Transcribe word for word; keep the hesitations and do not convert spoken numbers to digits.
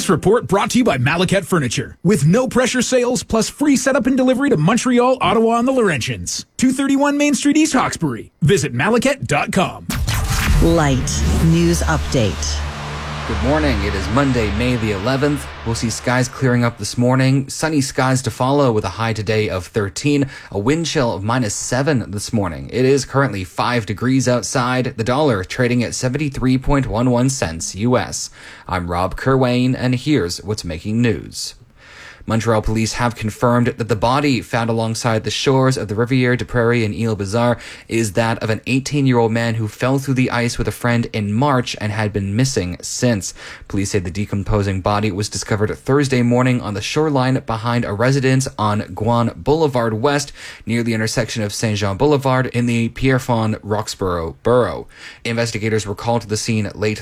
This report brought to you by Malaket Furniture. With no pressure sales plus free setup and delivery to Montreal, Ottawa, and the Laurentians. two thirty-one Main Street, East Hawkesbury. Visit malaket dot com. Light News Update. Good morning. It is Monday, May the eleventh. We'll see skies clearing up this morning. Sunny skies to follow with a high today of thirteen. A wind chill of minus seven this morning. It is currently five degrees outside. The dollar trading at seventy-three point one one cents U S. I'm Rob Kerwayne, and here's what's making news. Montreal police have confirmed that the body found alongside the shores of the Rivière des Prairies in Île-Bizarre is that of an eighteen-year-old man who fell through the ice with a friend in March and had been missing since. Police say the decomposing body was discovered Thursday morning on the shoreline behind a residence on Guan Boulevard West, near the intersection of Saint-Jean Boulevard in the Pierrefonds Roxborough borough. Investigators were called to the scene late